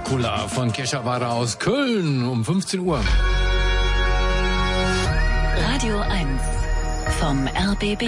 Dracula von Kesha aus Köln um 15 Uhr. Radio 1 vom RBB.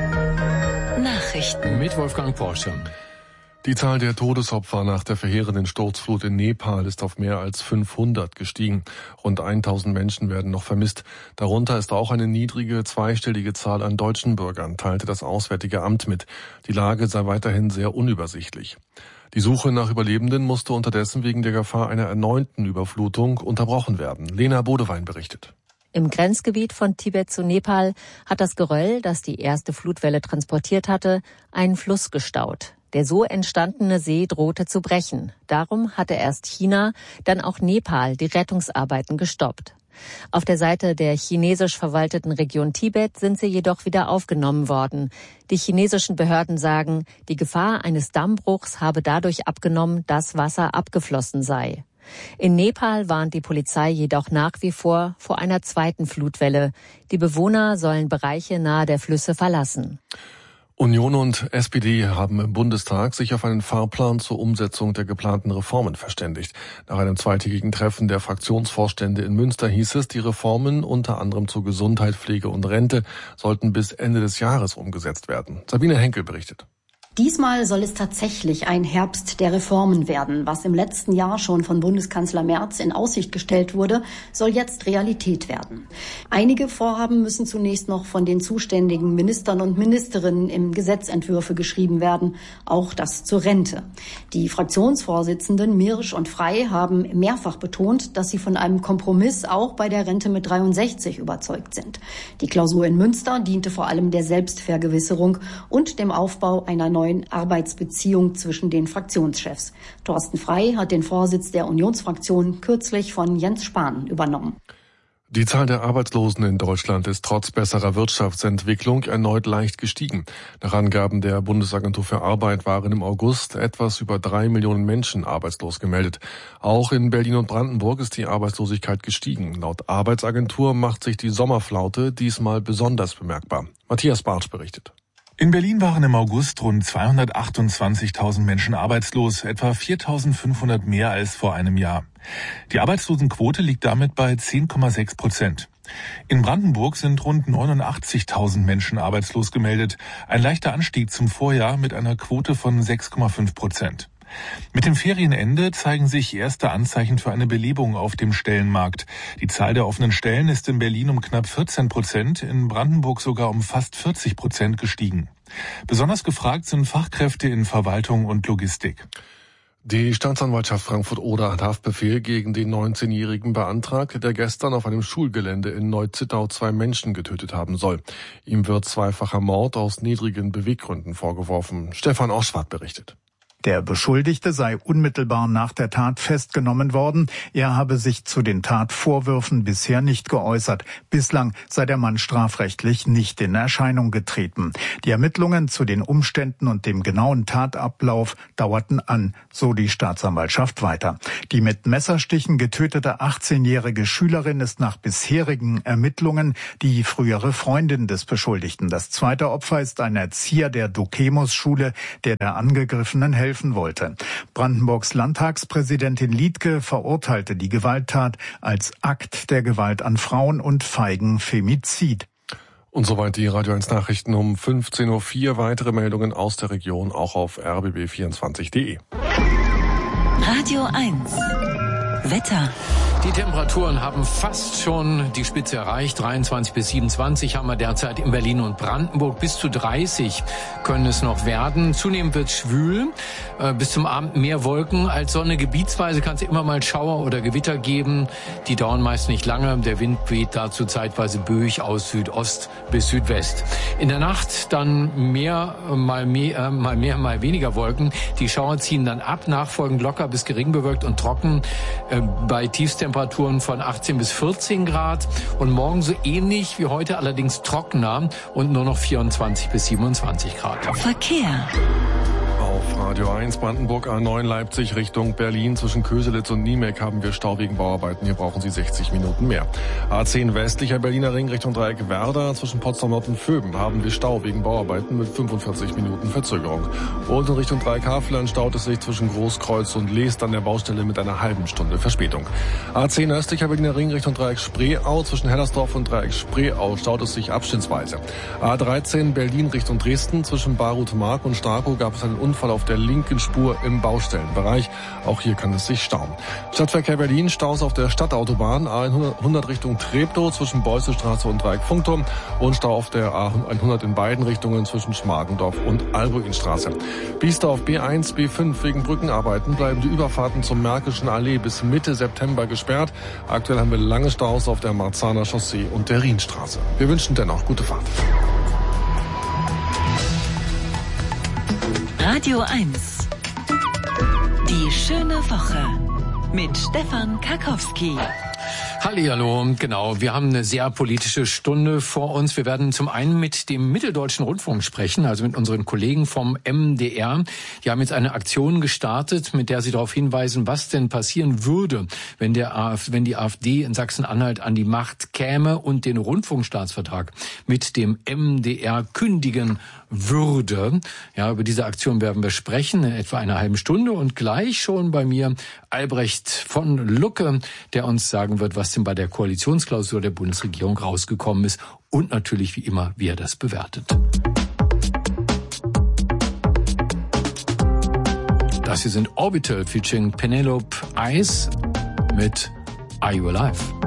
Nachrichten mit Wolfgang Porsche. Die Zahl der Todesopfer nach der verheerenden Sturzflut in Nepal ist auf mehr als 500 gestiegen. Rund 1000 Menschen werden noch vermisst. Darunter ist auch eine niedrige, zweistellige Zahl an deutschen Bürgern, teilte das Auswärtige Amt mit. Die Lage sei weiterhin sehr unübersichtlich. Die Suche nach Überlebenden musste unterdessen wegen der Gefahr einer erneuten Überflutung unterbrochen werden. Lena Bodewein berichtet. Im Grenzgebiet von Tibet zu Nepal hat das Geröll, das die erste Flutwelle transportiert hatte, einen Fluss gestaut. Der so entstandene See drohte zu brechen. Darum hatte erst China, dann auch Nepal die Rettungsarbeiten gestoppt. Auf der Seite der chinesisch verwalteten Region Tibet sind sie jedoch wieder aufgenommen worden. Die chinesischen Behörden sagen, die Gefahr eines Dammbruchs habe dadurch abgenommen, dass Wasser abgeflossen sei. In Nepal warnt die Polizei jedoch nach wie vor einer zweiten Flutwelle. Die Bewohner sollen Bereiche nahe der Flüsse verlassen. Union und SPD haben im Bundestag sich auf einen Fahrplan zur Umsetzung der geplanten Reformen verständigt. Nach einem zweitägigen Treffen der Fraktionsvorstände in Münster hieß es, die Reformen unter anderem zu Gesundheit, Pflege und Rente sollten bis Ende des Jahres umgesetzt werden. Sabine Henkel berichtet. Diesmal soll es tatsächlich ein Herbst der Reformen werden. Was im letzten Jahr schon von Bundeskanzler Merz in Aussicht gestellt wurde, soll jetzt Realität werden. Einige Vorhaben müssen zunächst noch von den zuständigen Ministern und Ministerinnen in Gesetzentwürfe geschrieben werden, auch das zur Rente. Die Fraktionsvorsitzenden Mirsch und Frey haben mehrfach betont, dass sie von einem Kompromiss auch bei der Rente mit 63 überzeugt sind. Die Klausur in Münster diente vor allem der Selbstvergewisserung und dem Aufbau einer neuen Arbeitsbeziehung zwischen den Fraktionschefs. Thorsten Frey hat den Vorsitz der Unionsfraktion kürzlich von Jens Spahn übernommen. Die Zahl der Arbeitslosen in Deutschland ist trotz besserer Wirtschaftsentwicklung erneut leicht gestiegen. Nach Angaben der Bundesagentur für Arbeit waren im August etwas über 3 Millionen Menschen arbeitslos gemeldet. Auch in Berlin und Brandenburg ist die Arbeitslosigkeit gestiegen. Laut Arbeitsagentur macht sich die Sommerflaute diesmal besonders bemerkbar. Matthias Bartsch berichtet. In Berlin waren im August rund 228.000 Menschen arbeitslos, etwa 4.500 mehr als vor einem Jahr. Die Arbeitslosenquote liegt damit bei 10,6%. In Brandenburg sind rund 89.000 Menschen arbeitslos gemeldet, ein leichter Anstieg zum Vorjahr mit einer Quote von 6,5%. Mit dem Ferienende zeigen sich erste Anzeichen für eine Belebung auf dem Stellenmarkt. Die Zahl der offenen Stellen ist in Berlin um knapp 14%, in Brandenburg sogar um fast 40% gestiegen. Besonders gefragt sind Fachkräfte in Verwaltung und Logistik. Die Staatsanwaltschaft Frankfurt-Oder hat Haftbefehl gegen den 19-Jährigen beantragt, der gestern auf einem Schulgelände in Neu-Zittau 2 Menschen getötet haben soll. Ihm wird zweifacher Mord aus niedrigen Beweggründen vorgeworfen. Stefan Oschwart berichtet. Der Beschuldigte sei unmittelbar nach der Tat festgenommen worden. Er habe sich zu den Tatvorwürfen bisher nicht geäußert. Bislang sei der Mann strafrechtlich nicht in Erscheinung getreten. Die Ermittlungen zu den Umständen und dem genauen Tatablauf dauerten an, so die Staatsanwaltschaft weiter. Die mit Messerstichen getötete 18-jährige Schülerin ist nach bisherigen Ermittlungen die frühere Freundin des Beschuldigten. Das zweite Opfer ist ein Erzieher der Dukemus-Schule, der Angegriffenen helfen wollte. Brandenburgs Landtagspräsidentin Liedtke verurteilte die Gewalttat als Akt der Gewalt an Frauen und feigen Femizid. Und soweit die Radio 1 Nachrichten um 15.04 Uhr. Weitere Meldungen aus der Region auch auf rbb24.de. Radio 1 Wetter. Die Temperaturen haben fast schon die Spitze erreicht. 23 bis 27 haben wir derzeit in Berlin und Brandenburg. Bis zu 30 können es noch werden. Zunehmend wird es schwül. Bis zum Abend mehr Wolken als Sonne. Gebietsweise kann es immer mal Schauer oder Gewitter geben. Die dauern meist nicht lange. Der Wind weht dazu zeitweise böig aus Südost bis Südwest. In der Nacht dann mal weniger Wolken. Die Schauer ziehen dann ab. Nachfolgend locker bis gering bewölkt und trocken. Bei Tiefstemperaturen von 18 bis 14 Grad und morgen so ähnlich wie heute, allerdings trockener und nur noch 24 bis 27 Grad. Verkehr. auf Radio 1 Brandenburg A9 Leipzig Richtung Berlin. Zwischen Köselitz und Niemek haben wir Stau wegen Bauarbeiten. Hier brauchen Sie 60 Minuten mehr. A10 westlicher Berliner Ring Richtung Dreieck Werder. Zwischen Potsdam Nord und Vöben haben wir Stau wegen Bauarbeiten mit 45 Minuten Verzögerung. Und in Richtung Dreieck Havelland staut es sich zwischen Großkreuz und Leest an der Baustelle mit einer halben Stunde Verspätung. A10 östlicher Berliner Ring Richtung Dreieck Spreeau. Zwischen Hellersdorf und Dreieck Spreeau staut es sich abschnittsweise. A13 Berlin Richtung Dresden. Zwischen Baruth-Mark und Starkow gab es einen Unfall auf der linken Spur im Baustellenbereich. Auch hier kann es sich stauen. Stadtverkehr Berlin, Staus auf der Stadtautobahn A100 Richtung Treptow zwischen Beussestraße und Dreieck Funkturm und Stau auf der A100 in beiden Richtungen zwischen Schmargendorf und Albuinstraße. Biester auf B1, B5 wegen Brückenarbeiten bleiben die Überfahrten zur Märkischen Allee bis Mitte September gesperrt. Aktuell haben wir lange Staus auf der Marzahner Chaussee und der Rienstraße. Wir wünschen dennoch gute Fahrt. Radio 1. Die schöne Woche mit Stefan Karkowski. Hallihallo, genau. Wir haben eine sehr politische Stunde vor uns. Wir werden zum einen mit dem Mitteldeutschen Rundfunk sprechen, also mit unseren Kollegen vom MDR. Die haben jetzt eine Aktion gestartet, mit der sie darauf hinweisen, was denn passieren würde, wenn die AfD in Sachsen-Anhalt an die Macht käme und den Rundfunkstaatsvertrag mit dem MDR kündigen würde. Ja, über diese Aktion werden wir sprechen in etwa einer halben Stunde und gleich schon bei mir Albrecht von Lucke, der uns sagen wird, was denn bei der Koalitionsklausur der Bundesregierung rausgekommen ist und natürlich wie immer, wie er das bewertet. Das hier sind Orbital featuring Penelope Ice mit Are You Alive?